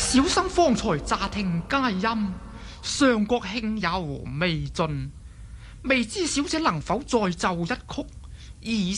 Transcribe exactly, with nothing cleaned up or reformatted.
小生方才乍聽佳音，上覺興有未盡，未知小姐能否再奏一曲，以